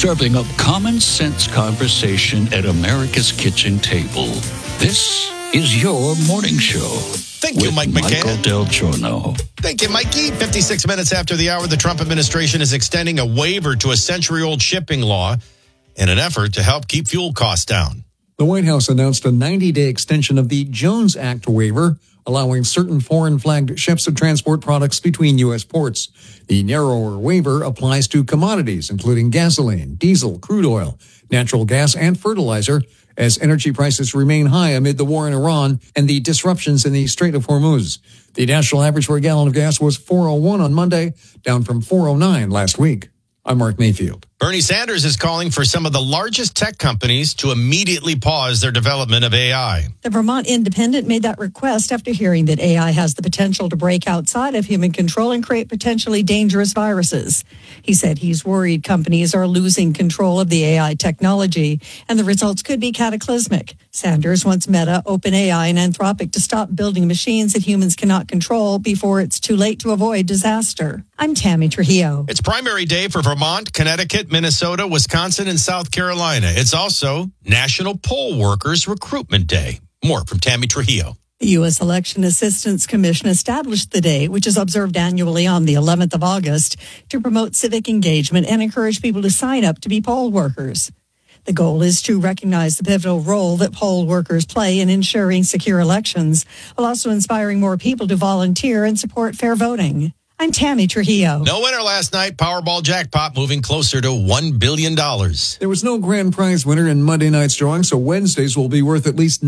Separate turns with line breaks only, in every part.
serving up common sense conversation at America's kitchen table. This is your morning show.
Thank you, Mike McCann.
Michael Del Giorno.
Thank you, Mikey. 56 minutes after the hour, the Trump administration is extending a waiver to a century-old shipping law in an effort to help keep fuel costs down.
The White House announced a 90-day extension of the Jones Act waiver, allowing certain foreign-flagged ships to transport products between U.S. ports. The narrower waiver applies to commodities, including gasoline, diesel, crude oil, natural gas, and fertilizer, as energy prices remain high amid the war in Iran and the disruptions in the Strait of Hormuz. The national average for a gallon of gas was $4.01 on Monday, down from $4.09 last week. I'm Mark Mayfield.
Bernie Sanders is calling for some of the largest tech companies to immediately pause their development of AI.
The Vermont Independent made that request after hearing that AI has the potential to break outside of human control and create potentially dangerous viruses. He said he's worried companies are losing control of the AI technology, and the results could be cataclysmic. Sanders wants Meta, OpenAI, and Anthropic to stop building machines that humans cannot control before it's too late to avoid disaster. I'm Tammy Trujillo.
It's primary day for Vermont, Connecticut, Minnesota, Wisconsin, and South Carolina. It's also National Poll Workers Recruitment Day. More from Tammy Trujillo.
The U.S. Election Assistance Commission established the day, which is observed annually on the 11th of August, to promote civic engagement and encourage people to sign up to be poll workers. The goal is to recognize the pivotal role that poll workers play in ensuring secure elections, while also inspiring more people to volunteer and support fair voting. I'm Tammy Trujillo.
No winner last night. Powerball jackpot moving closer to $1 billion.
There was no grand prize winner in Monday night's drawing, so Wednesdays will be worth at least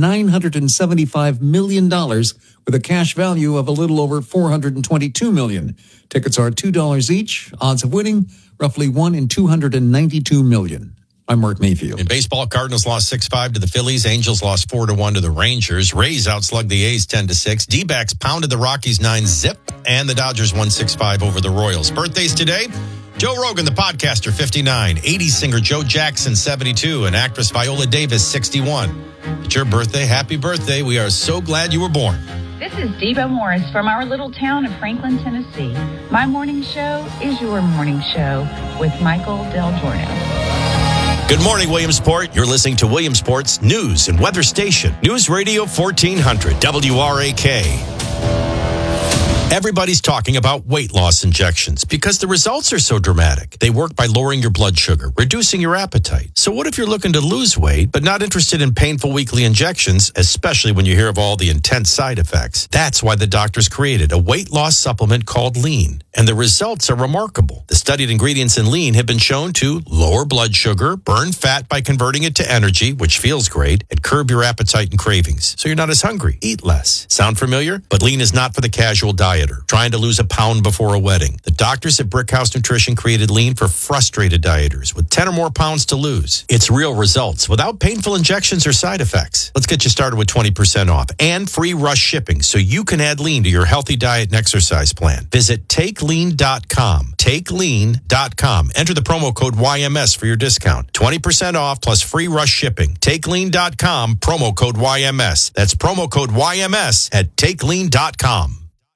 $975 million with a cash value of a little over $422 million. Tickets are $2 each. Odds of winning, roughly 1 in 292 million. I'm Mark Mayfield.
In baseball, Cardinals lost 6-5 to the Phillies. Angels lost 4-1 to the Rangers. Rays outslugged the A's 10-6. D-backs pounded the Rockies 9-zip. And the Dodgers won 6-5 over the Royals. Birthdays today: Joe Rogan, the podcaster, 59. 80s singer Joe Jackson, 72. And actress Viola Davis, 61. It's your birthday. Happy birthday. We are so glad you were born.
This is Debo Morris from our little town of Franklin, Tennessee. My morning show is your morning show with Michael Del Giorno.
Good morning, Williamsport. You're listening to Williamsport's News and Weather Station. News Radio 1400, WRAK. Everybody's talking about weight loss injections because the results are so dramatic. They work by lowering your blood sugar, reducing your appetite. So what if you're looking to lose weight but not interested in painful weekly injections, especially when you hear of all the intense side effects? That's why the doctors created a weight loss supplement called Lean. And the results are remarkable. The studied ingredients in Lean have been shown to lower blood sugar, burn fat by converting it to energy, which feels great, and curb your appetite and cravings. So you're not as hungry. Eat less. Sound familiar? But Lean is not for the casual dieter trying to lose a pound before a wedding. The doctors at Brickhouse Nutrition created Lean for frustrated dieters with 10 or more pounds to lose. It's real results without painful injections or side effects. Let's get you started with 20% off and free rush shipping so you can add Lean to your healthy diet and exercise plan. Visit TakeLean.com. TakeLean.com. Enter the promo code YMS for your discount. 20% off plus free rush shipping. TakeLean.com, promo code YMS. That's promo code YMS at TakeLean.com.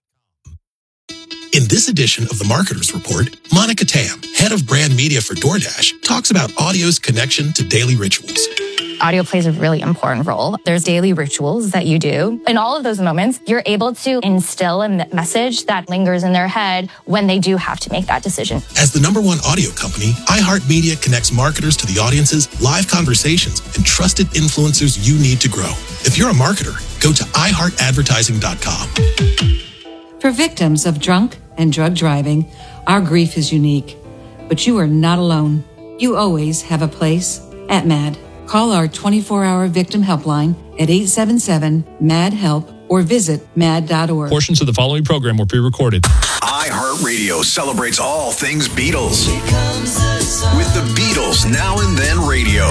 In this edition of the Marketers Report, Monica Tam, head of brand media for DoorDash, talks about audio's connection to daily rituals.
Audio plays a really important role. There's daily rituals that you do. In all of those moments, you're able to instill a message that lingers in their head when they do have to make that decision.
As the #1 audio company, iHeartMedia connects marketers to the audiences, live conversations, and trusted influencers you need to grow. If you're a marketer, go to iHeartAdvertising.com.
For victims of drunk and drug driving, our grief is unique. But you are not alone. You always have a place at MAD. Call our 24-hour victim helpline at 877-MAD-HELP or visit mad.org.
Portions of the following program were pre-recorded.
iHeartRadio celebrates all things Beatles. With the Beatles Now and Then Radio.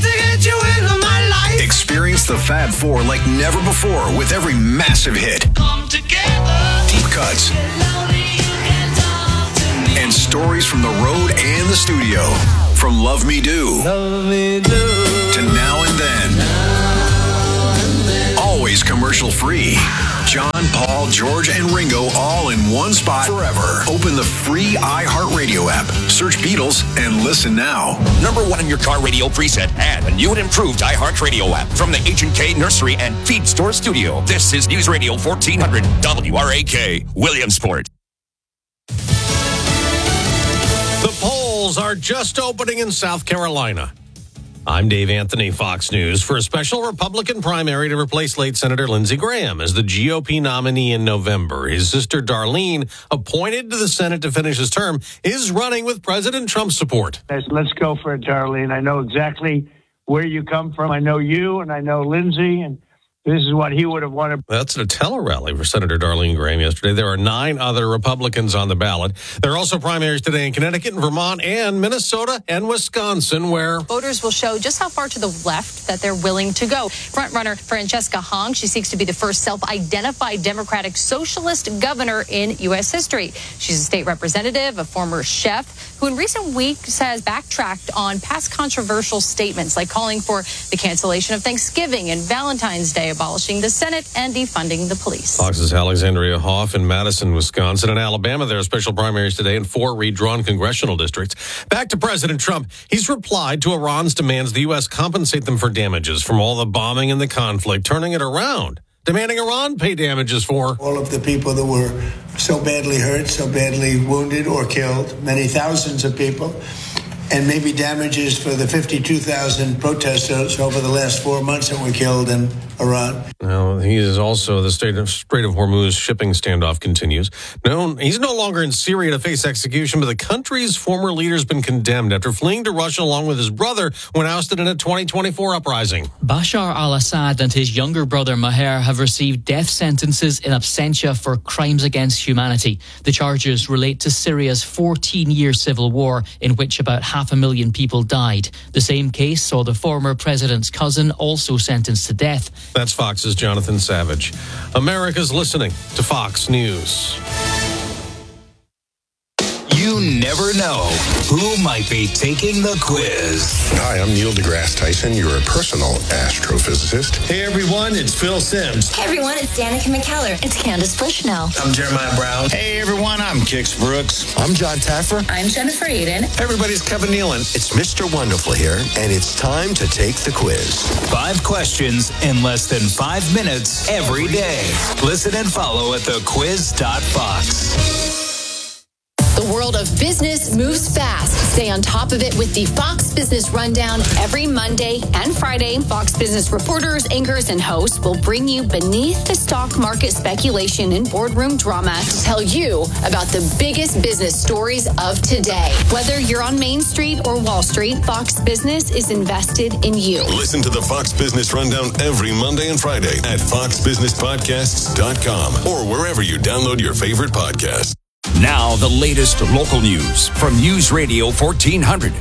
Experience the Fab Four like never before with every massive hit. Come together. Deep cuts. And stories from the road and the studio. From Love Me Do. To Now and Then. Always always commercial-free. John, Paul, George, and Ringo all in one spot forever. Open the free iHeartRadio app. Search Beatles and listen now.
Number one in your car radio preset and a new and improved iHeartRadio app from the H&K Nursery and Feed Store Studio. This is News Radio 1400 WRAK, Williamsport.
The polls are just opening in South Carolina. I'm Dave Anthony, Fox News, for a special Republican primary to replace late Senator Lindsey Graham as the GOP nominee in November. His sister Darlene, appointed to the Senate to finish his term, is running with President Trump's support.
Let's go for it, Darlene. I know exactly where you come from. I know you and I know Lindsey, and this is what he would have wanted.
That's at a tele-rally for Senator Darlene Graham yesterday. There are 9 other Republicans on the ballot. There are also primaries today in Connecticut and Vermont and Minnesota and Wisconsin, where
voters will show just how far to the left that they're willing to go. Frontrunner Francesca Hong, she seeks to be the first self-identified Democratic socialist governor in U.S. history. She's a state representative, a former chef, who in recent weeks has backtracked on past controversial statements like calling for the cancellation of Thanksgiving and Valentine's Day, abolishing the Senate, and defunding the police.
Fox's Alexandria Hoff in Madison, Wisconsin, and Alabama. There are special primaries today in 4 redrawn congressional districts. Back to President Trump. He's replied to Iran's demands the U.S. compensate them for damages from all the bombing and the conflict, turning it around, demanding Iran pay damages for
all of the people that were so badly hurt, so badly wounded or killed, many thousands of people, and maybe damages for the 52,000 protesters over the last 4 months that were killed in Iran.
Now, he is also the Strait of Hormuz shipping standoff continues. No, he's no longer in Syria to face execution, but the country's former leader's been condemned after fleeing to Russia along with his brother when ousted in a 2024 uprising.
Bashar al-Assad and his younger brother Maher have received death sentences in absentia for crimes against humanity. The charges relate to Syria's 14-year civil war in which about 500,000 people died. The same case saw the former president's cousin also sentenced to death.
That's Fox's Jonathan Savage. America's listening to Fox News.
You never know who might be taking the quiz.
Hi, I'm Neil deGrasse Tyson, your personal astrophysicist.
Hey everyone, it's Phil Simms.
Hey everyone, it's Danica McKellar. It's Candace Bushnell.
I'm Jeremiah Brown.
Hey everyone, I'm Kix Brooks.
I'm John Taffer.
I'm Jennifer Aiden.
Everybody's Kevin Nealon.
It's Mr. Wonderful here, and it's time to take the quiz.
5 questions in less than 5 minutes every day. Listen and follow at thequiz.fox.
The world of business moves fast. Stay on top of it with the Fox Business Rundown every Monday and Friday. Fox Business reporters, anchors, and hosts will bring you beneath the stock market speculation and boardroom drama to tell you about the biggest business stories of today. Whether you're on Main Street or Wall Street, Fox Business is invested in you.
Listen to the Fox Business Rundown every Monday and Friday at foxbusinesspodcasts.com or wherever you download your favorite podcasts.
Now, the latest local news from News Radio 1400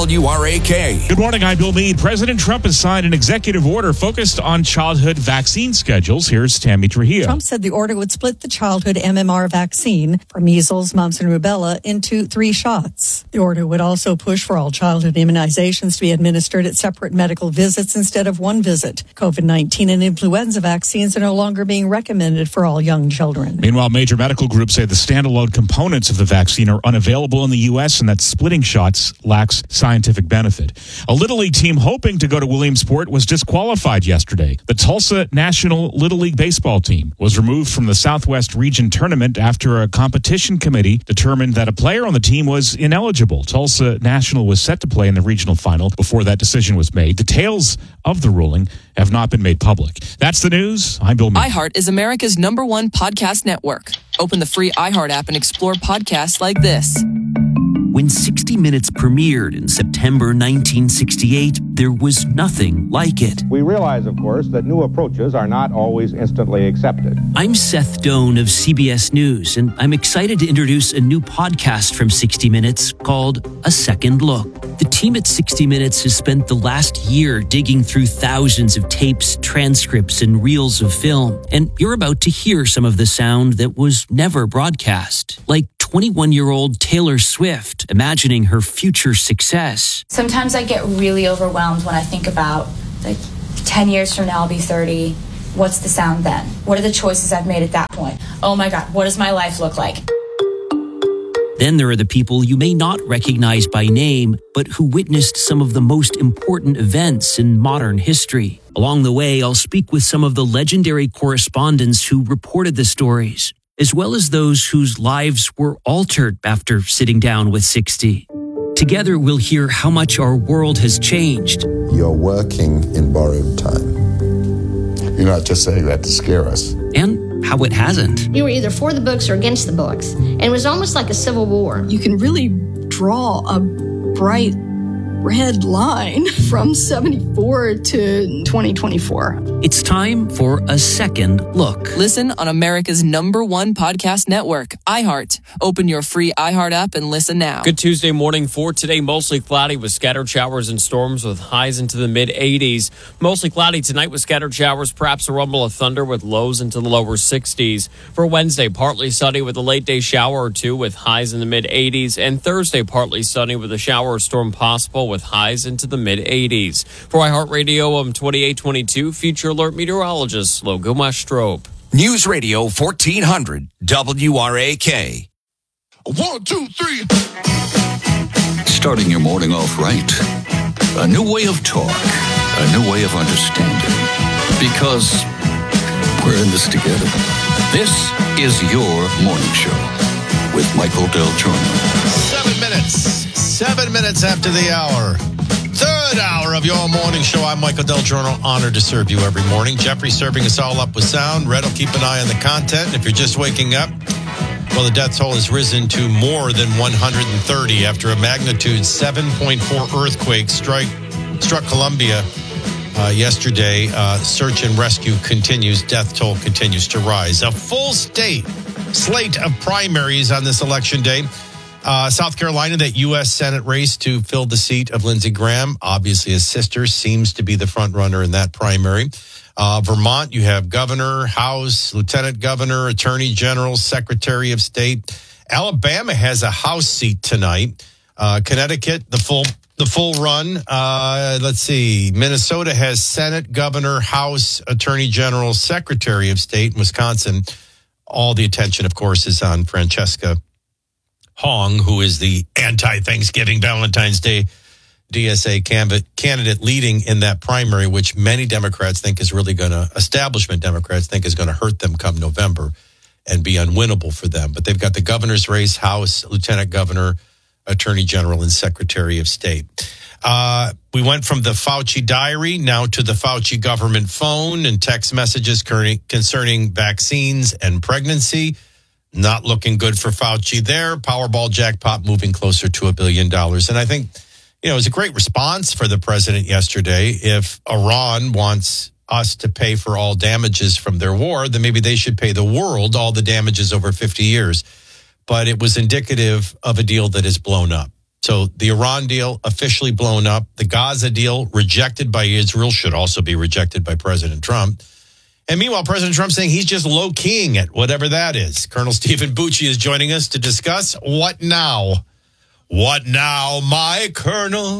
WRAK.
Good morning, I'm Bill Meade. President Trump has signed an executive order focused on childhood vaccine schedules. Here's Tammy Trujillo.
Trump said the order would split the childhood MMR vaccine for measles, mumps, and rubella into 3 shots. The order would also push for all childhood immunizations to be administered at separate medical visits instead of one visit. COVID-19 and influenza vaccines are no longer being recommended for all young children.
Meanwhile, major medical groups say the standalone components of the vaccine are unavailable in the U.S. and that splitting shots lacks scientific benefit. A Little League team hoping to go to Williamsport was disqualified yesterday. The Tulsa National Little League baseball team was removed from the Southwest Region tournament after a competition committee determined that a player on the team was ineligible. Tulsa National was set to play in the regional final before that decision was made. Details of the ruling have not been made public. That's the news. I'm Bill Meade.
iHeart is America's #1 podcast network. Open the free iHeart app and explore podcasts like this.
When 60 Minutes premiered in September 1968, there was nothing like it.
We realize, of course, that new approaches are not always instantly accepted.
I'm Seth Doan of CBS News, and I'm excited to introduce a new podcast from 60 Minutes called A Second Look. The team at 60 Minutes has spent the last year digging through thousands of tapes, transcripts, and reels of film, and you're about to hear some of the sound that was never broadcast, like 21-year-old Taylor Swift imagining her future success.
Sometimes I get really overwhelmed when I think about, 10 years from now I'll be 30,
What's the sound then? What are the choices I've made at that point? Oh my God, what does my life look like?
Then there are the people you may not recognize by name, but who witnessed some of the most important events in modern history. Along the way, I'll speak with some of the legendary correspondents who reported the stories, as well as those whose lives were altered after sitting down with 60. Together, we'll hear how much our world has changed.
You're working in borrowed time. You're not just saying that to scare us.
And how it hasn't.
You were either for the books or against the books. And it was almost like a civil war.
You can really draw a bright red line from 74 to 2024.
It's time for a second look.
Listen on America's #1 podcast network, iHeart. Open your free iHeart app and listen now.
Good Tuesday morning for today. Mostly cloudy with scattered showers and storms with highs into the mid-80s. Mostly cloudy tonight with scattered showers, perhaps a rumble of thunder with lows into the lower 60s. For Wednesday, partly sunny with a late day shower or two with highs in the mid-80s. And Thursday, partly sunny with a shower or storm possible with highs into the mid-80s. For iHeartRadio, I'm 2822 Future Alert meteorologist Logo Mastrop.
News Radio 1400 WRAK.
1, 2, 3.
Starting your morning off right. A new way of talk. A new way of understanding. Because we're in this together. This is your morning show with Michael Del Giorno.
7 minutes after the hour. Third hour of your morning show. I'm Michael Del Giorno, honored to serve you every morning. Jeffrey serving us all up with sound. Red will keep an eye on the content. If you're just waking up, well, the death toll has risen to more than 130 after a magnitude 7.4 earthquake struck Colombia yesterday. Search and rescue continues. Death toll continues to rise. A full slate of primaries on this election day. South Carolina, that U.S. Senate race to fill the seat of Lindsey Graham. Obviously, his sister seems to be the front runner in that primary. Vermont, you have governor, House, lieutenant governor, attorney general, secretary of state. Alabama has a House seat tonight. Connecticut, the full run. Let's see. Minnesota has Senate, governor, House, attorney general, secretary of state. Wisconsin, all the attention, of course, is on Francesca Hong, who is the anti-Thanksgiving Valentine's Day DSA candidate leading in that primary, which many Democrats think is really establishment Democrats think is going to hurt them come November and be unwinnable for them. But they've got the governor's race, House, lieutenant governor, attorney general, and secretary of state. We went from the Fauci diary now to the Fauci government phone and text messages concerning vaccines and pregnancy. Not looking good for Fauci there. Powerball jackpot moving closer to $1 billion. And I think, it was a great response for the president yesterday. If Iran wants us to pay for all damages from their war, then maybe they should pay the world all the damages over 50 years. But it was indicative of a deal that is blown up. So the Iran deal officially blown up. The Gaza deal rejected by Israel should also be rejected by President Trump. And meanwhile, President Trump saying he's just low-keying it, whatever that is. Colonel Stephen Bucci is joining us to discuss what now. What now, my Colonel?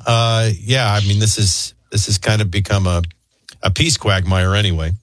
This has kind of become a peace quagmire anyway.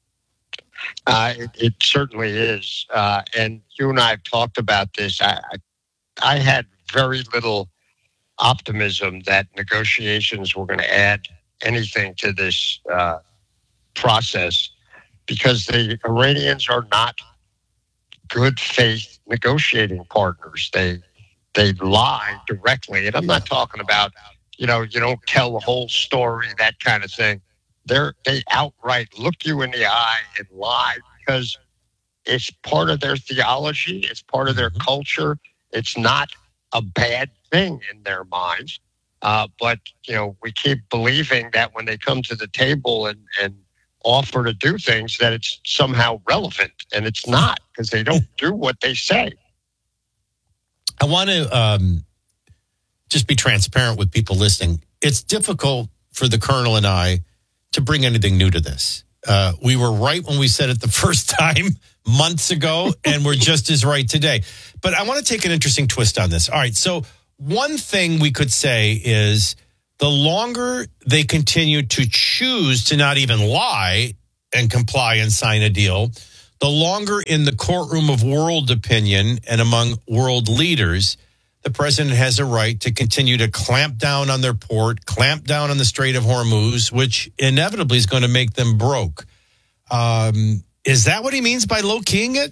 It certainly is. And you and I have talked about this. I had very little optimism that negotiations were going to add anything to this process, because the Iranians are not good faith negotiating partners. They lie directly. And I'm not talking about, you don't tell the whole story, that kind of thing. They outright look you in the eye and lie, because it's part of their theology. It's part of their culture. It's not a bad thing in their minds. But we keep believing that when they come to the table and offer to do things, that it's somehow relevant, and it's not, because they don't do what they say.
I want to just be transparent with people listening. It's difficult for the Colonel and I to bring anything new to this. We were right when we said it the first time months ago, and we're just as right today. But I want to take an interesting twist on this. All right, so one thing we could say is the longer they continue to choose to not even lie, and comply and sign a deal, the longer in the courtroom of world opinion and among world leaders, the president has a right to continue to clamp down on their port, clamp down on the Strait of Hormuz, which inevitably is going to make them broke. Is that what he means by low-keying it?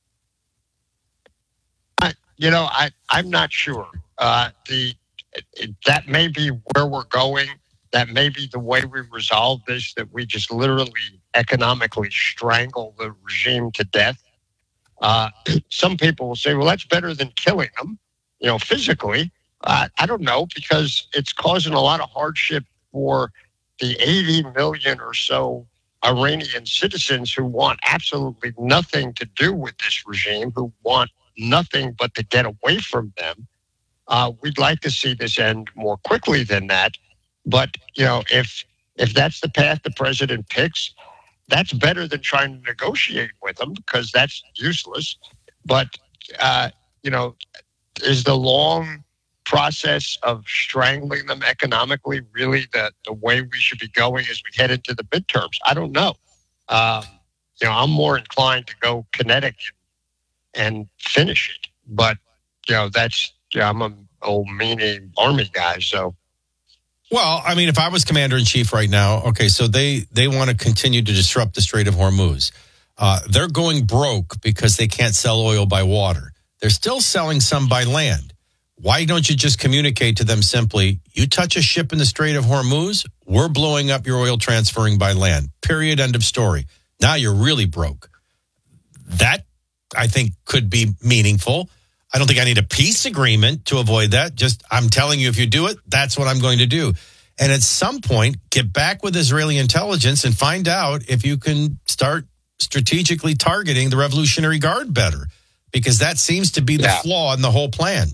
I'm not sure. That may be where we're going. That may be the way we resolve this, that we just literally economically strangle the regime to death. Some people will say, well, that's better than killing them, physically. I don't know, because it's causing a lot of hardship for the 80 million or so Iranian citizens who want absolutely nothing to do with this regime, who want nothing but to get away from them. We'd like to see this end more quickly than that. But, if that's the path the president picks, that's better than trying to negotiate with them, because that's useless. But, is the long process of strangling them economically really the way we should be going as we head into the midterms? I don't know. I'm more inclined to go kinetic and finish it. But, I'm an old meanie army guy, so.
Well, I mean, if I was commander-in-chief right now, okay, so they want to continue to disrupt the Strait of Hormuz. They're going broke because they can't sell oil by water. They're still selling some by land. Why don't you just communicate to them simply, you touch a ship in the Strait of Hormuz, we're blowing up your oil transferring by land. Period, end of story. Now you're really broke. That, I think, could be meaningful. I don't think I need a peace agreement to avoid that. Just, I'm telling you, if you do it, that's what I'm going to do. And at some point, get back with Israeli intelligence and find out if you can start strategically targeting the Revolutionary Guard better, because that seems to be the flaw in the whole plan.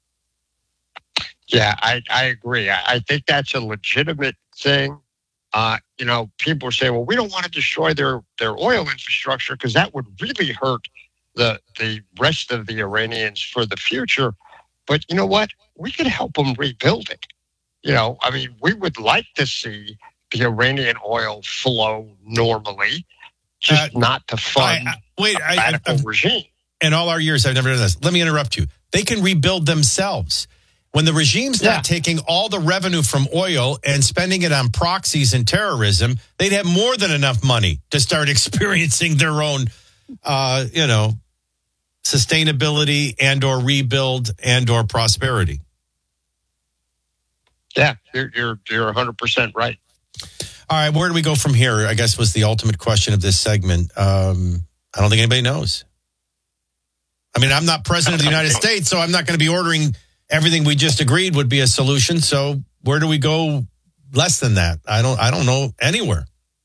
Yeah, I agree. I think that's a legitimate thing. People say, well, we don't want to destroy their oil infrastructure because that would really hurt the rest of the Iranians for the future. But you know what? We could help them rebuild it. We would like to see the Iranian oil flow normally, just not to fund a radical regime.
In all our years, I've never done this. Let me interrupt you. They can rebuild themselves. When the regime's not taking all the revenue from oil and spending it on proxies and terrorism, they'd have more than enough money to start experiencing their own, sustainability and or rebuild and or prosperity.
Yeah, you're 100% right.
All right, where do we go from here? I guess was the ultimate question of this segment. I don't think anybody knows. I mean, I'm not president of the United States, so I'm not going to be ordering everything we just agreed would be a solution. So where do we go less than that? I don't know anywhere.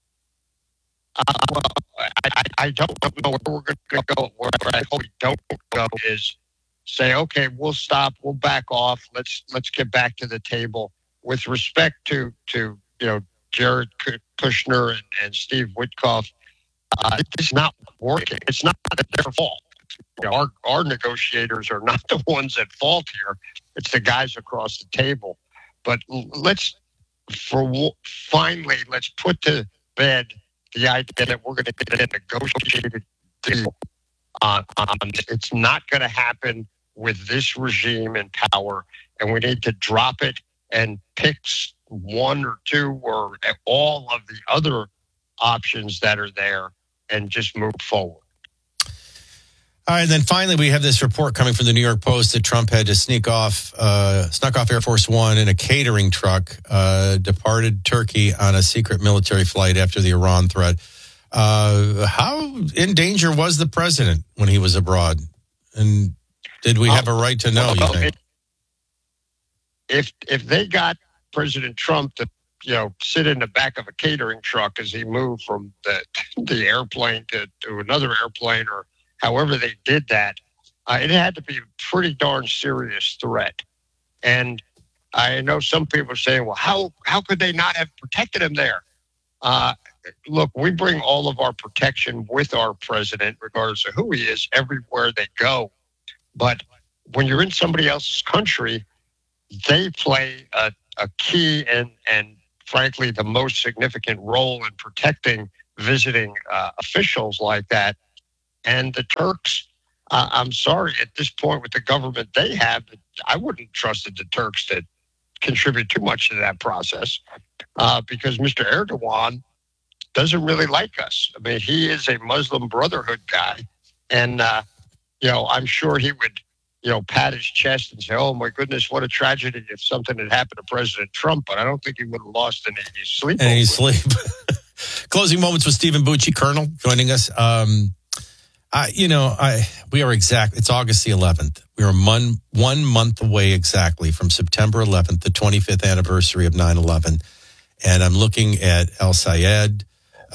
I don't know where we're going to go. Where I hope we don't go is say, okay, we'll stop, we'll back off. Let's get back to the table with respect to Jared Kushner and Steve Witkoff. It's not working. It's not their fault. Our negotiators are not the ones at fault here. It's the guys across the table. But let's put to bed the idea that we're going to get a negotiated deal. It's not going to happen with this regime in power, and we need to drop it and pick one or two or all of the other options that are there and just move forward.
All right, and then finally, we have this report coming from the New York Post that Trump had to snuck off Air Force One in a catering truck, departed Turkey on a secret military flight after the Iran threat. How in danger was the president when he was abroad? And did we have a right to know, you think?
If they got President Trump to sit in the back of a catering truck as he moved from the airplane to another airplane, or however they did that, it had to be a pretty darn serious threat. And I know some people are saying, well, how could they not have protected him there? Look, we bring all of our protection with our president, regardless of who he is, everywhere they go. But when you're in somebody else's country, they play a key and frankly, the most significant role in protecting visiting officials like that. And the Turks, I'm sorry, at this point with the government they have, I wouldn't trust the Turks to contribute too much to that process because Mr. Erdogan doesn't really like us. I mean, he is a Muslim Brotherhood guy. And, I'm sure he would, pat his chest and say, oh, my goodness, what a tragedy if something had happened to President Trump. But I don't think he would have lost any sleep.
Any sleep. Closing moments with Stephen Bucci, Colonel, joining us. We are it's August the 11th. We are 1 month away exactly from September 11th, the 25th anniversary of 9/11. And I'm looking at El Sayed,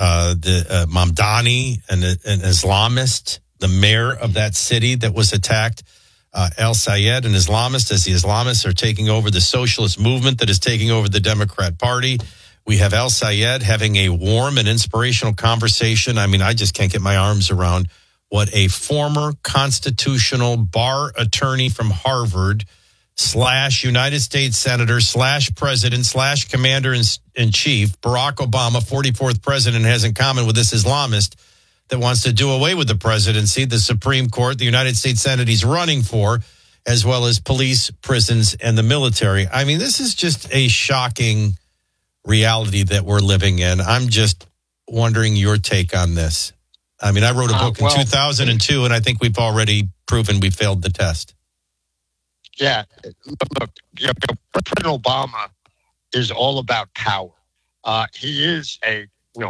the Mamdani, an Islamist, the mayor of that city that was attacked. El Sayed, an Islamist, as the Islamists are taking over the socialist movement that is taking over the Democrat Party. We have El Sayed having a warm and inspirational conversation. I mean, I just can't get my arms around what a former constitutional bar attorney from Harvard / United States Senator / President / Commander-in-Chief, Barack Obama, 44th president, has in common with this Islamist that wants to do away with the presidency, the Supreme Court, the United States Senate he's running for, as well as police, prisons, and the military. I mean, this is just a shocking reality that we're living in. I'm just wondering your take on this. I mean, I wrote a book in 2002, and I think we've already proven we failed the test.
Yeah. Look, President Obama is all about power. He is a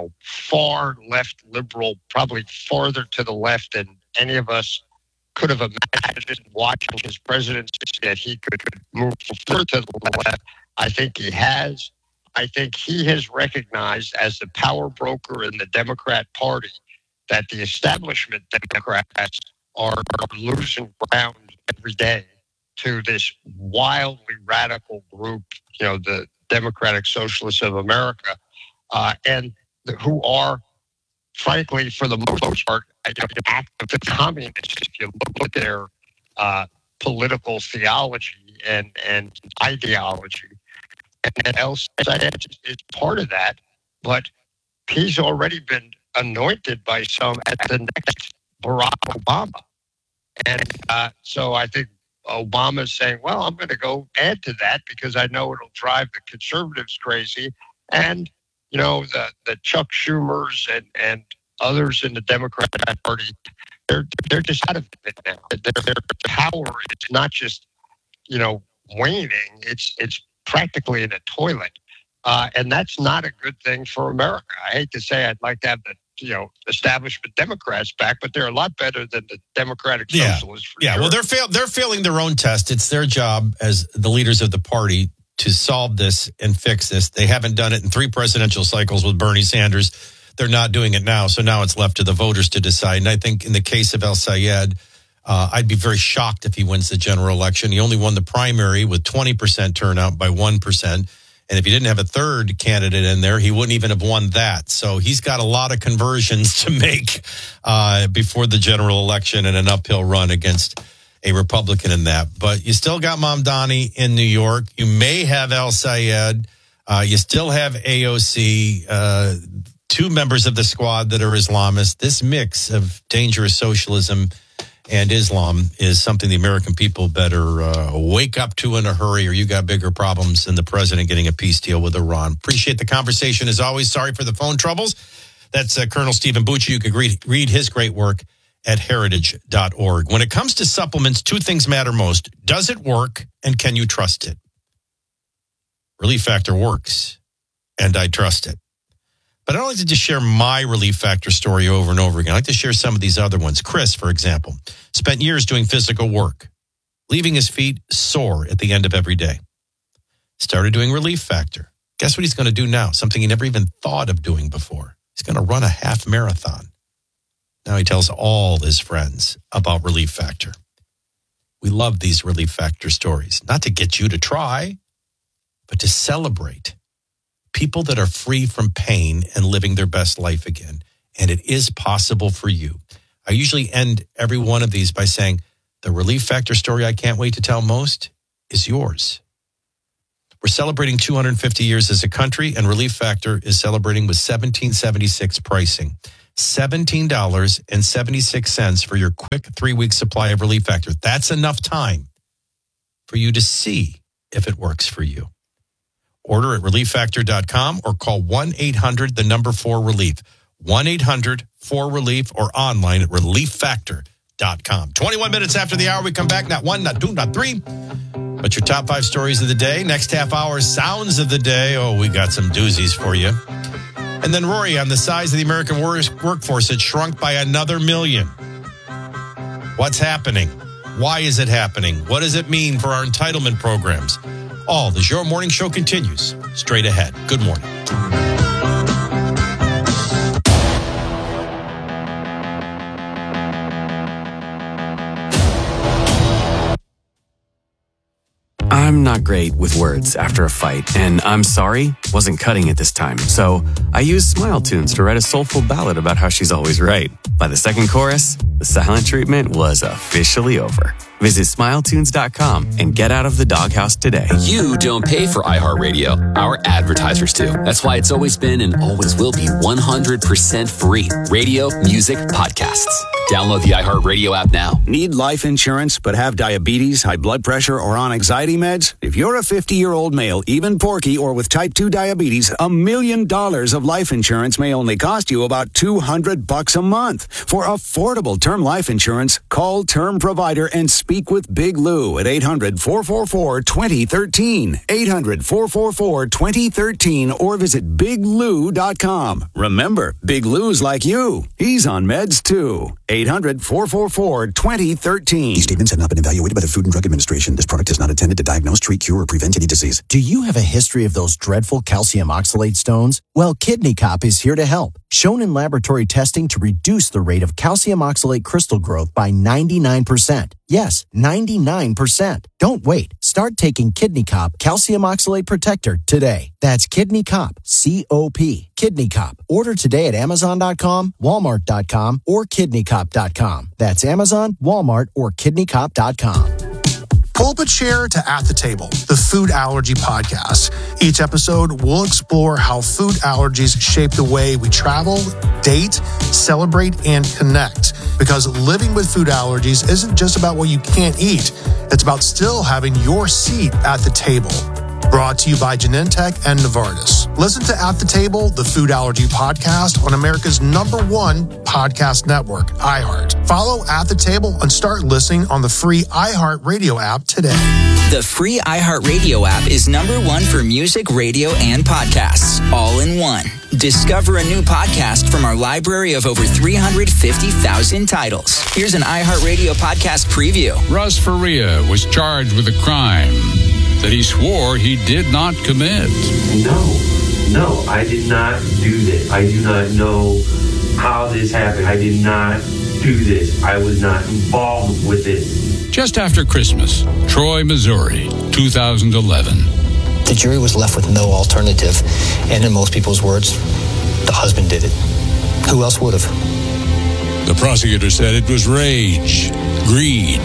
far left liberal, probably farther to the left than any of us could have imagined watching his presidency, that he could move further to the left. I think he has. I think he has recognized as the power broker in the Democrat Party that the establishment Democrats are losing ground every day to this wildly radical group, the Democratic Socialists of America, and who are, frankly, for the most part, active communists. If you look at their political theology and ideology, and El Sayed is part of that, but he's already been anointed by some as the next Barack Obama. And so I think Obama's saying, well, I'm going to go add to that because I know it'll drive the conservatives crazy. And, the Chuck Schumers and others in the Democrat Party, they're just out of it now. Their power is not just, waning. It's practically in a toilet. And that's not a good thing for America. I hate to say I'd like to have the establishment Democrats back, but they're a lot better than the Democratic Socialists.
Sure. Well, they're failing their own test. It's their job as the leaders of the party to solve this and fix this. They haven't done it in 3 presidential cycles with Bernie Sanders. They're not doing it now. So now it's left to the voters to decide. And I think in the case of El Sayed, I'd be very shocked if he wins the general election. He only won the primary with 20% turnout by 1%. And if he didn't have a third candidate in there, he wouldn't even have won that. So he's got a lot of conversions to make before the general election and an uphill run against a Republican in that. But you still got Mamdani in New York. You may have El Sayed. You still have AOC, 2 members of the squad that are Islamists. This mix of dangerous socialism and Islam is something the American people better wake up to in a hurry, or you got bigger problems than the president getting a peace deal with Iran. Appreciate the conversation as always. Sorry for the phone troubles. That's Colonel Stephen Bucci. You can read his great work at heritage.org. When it comes to supplements, 2 things matter most. Does it work, and can you trust it? Relief Factor works, and I trust it. But I don't like to just share my Relief Factor story over and over again. I like to share some of these other ones. Chris, for example, spent years doing physical work, leaving his feet sore at the end of every day. Started doing Relief Factor. Guess what he's going to do now? Something he never even thought of doing before. He's going to run a half marathon. Now he tells all his friends about Relief Factor. We love these Relief Factor stories, not to get you to try, but to celebrate people that are free from pain and living their best life again. And it is possible for you. I usually end every one of these by saying, the Relief Factor story I can't wait to tell most is yours. We're celebrating 250 years as a country, and Relief Factor is celebrating with $17.76 pricing. $17.76 for your quick 3-week supply of Relief Factor. That's enough time for you to see if it works for you. Order at relieffactor.com or call 1-800-4RELIEF. 1-800-4RELIEF or online at relieffactor.com. 21 minutes after the hour, we come back. Not one, not two, not three. But your top 5 stories of the day. Next half hour, sounds of the day. Oh, we got some doozies for you. And then Rory on the size of the American workforce. It shrunk by another 1 million. What's happening? Why is it happening? What does it mean for our entitlement programs? All as your morning show continues straight ahead. Good morning.
I'm not great with words after a fight, and I'm sorry wasn't cutting it this time. So I used Smile Tunes to write a soulful ballad about how she's always right. By the second chorus, the silent treatment was officially over. Visit SmileTunes.com and get out of the doghouse today.
You don't pay for iHeartRadio. Our advertisers do. That's why it's always been and always will be 100% free. Radio, music, podcasts. Download the iHeartRadio app now.
Need life insurance but have diabetes, high blood pressure, or on anxiety meds? If you're a 50-year-old male, even porky, or with type 2 diabetes, $1 million of life insurance may only cost you about $200 a month. For affordable term life insurance, call Term Provider and speak with Big Lou at 800-444-2013. 800-444-2013 or visit biglou.com. Remember, Big Lou's like you. He's on meds too. 800-444-2013.
These statements have not been evaluated by the Food and Drug Administration. This product is not intended to diagnose, treat, cure, or prevent any disease.
Do you have a history of those dreadful calcium oxalate stones? Well, Kidney Cop is here to help. Shown in laboratory testing to reduce the rate of calcium oxalate crystal growth by 99%. Yes, 99%. Don't wait. Start taking Kidney Cop Calcium Oxalate Protector today. That's Kidney Cop, C-O-P, Kidney Cop. Order today at Amazon.com, Walmart.com, or KidneyCop.com. That's Amazon, Walmart, or KidneyCop.com.
Pull up a chair to At the Table, the food allergy podcast. Each episode, we'll explore how food allergies shape the way we travel, date, celebrate, and connect. Because living with food allergies isn't just about what you can't eat. It's about still having your seat at the table. Brought to you by Genentech and Novartis. Listen to At the Table, the food allergy podcast on America's #1 podcast network, iHeart. Follow At the Table and start listening on the free iHeart Radio app today.
The free iHeart Radio app is #1 for music, radio, and podcasts, all in one. Discover a new podcast from our library of over 350,000 titles. Here's an iHeart Radio podcast preview.
Russ Faria was charged with a crime that he swore he did not commit.
No, I did not do this. I do not know how this happened. I did not do this. I was not involved with it.
Just after Christmas, Troy, Missouri, 2011.
The jury was left with no alternative, and in most people's words, the husband did it. Who else would have?
The prosecutor said it was rage, greed.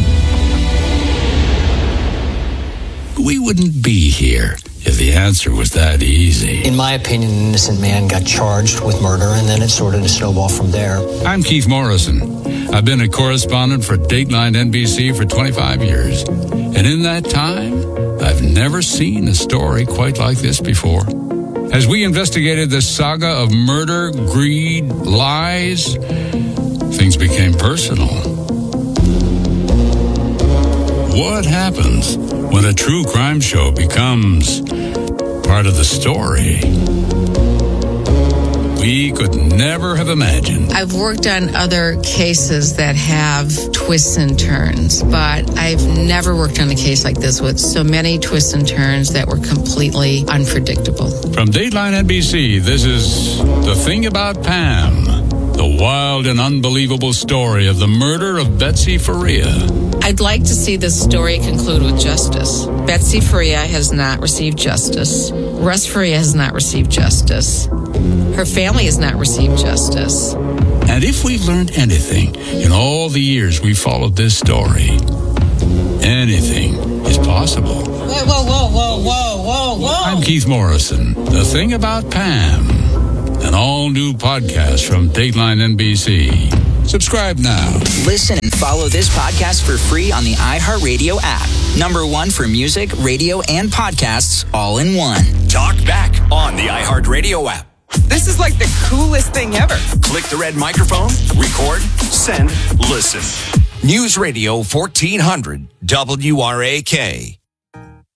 We wouldn't be here if the answer was that easy.
In my opinion, an innocent man got charged with murder, and then it sort of snowballed from there.
I'm Keith Morrison. I've been a correspondent for Dateline NBC for 25 years. And in that time, I've never seen a story quite like this before. As we investigated the saga of murder, greed, lies, things became personal. What happens when a true crime show becomes part of the story? We could never have imagined.
I've worked on other cases that have twists and turns, but I've never worked on a case like this with so many twists and turns that were completely unpredictable.
From Dateline NBC, this is The Thing About Pam, the wild and unbelievable story of the murder of Betsy Faria.
I'd like to see this story conclude with justice. Betsy Faria has not received justice. Russ Faria has not received justice. Her family has not received justice.
And if we've learned anything in all the years we followed this story, anything is possible.
Whoa.
Keith Morrison, The Thing About Pam, an all-new podcast from Dateline NBC. Subscribe now.
Listen and follow this podcast for free on the iHeartRadio app. #1 for music, radio, and podcasts all in one.
Talk back on the iHeartRadio app.
This is like the coolest thing ever.
Click the red microphone, record, send, listen. News Radio 1400 WRAK.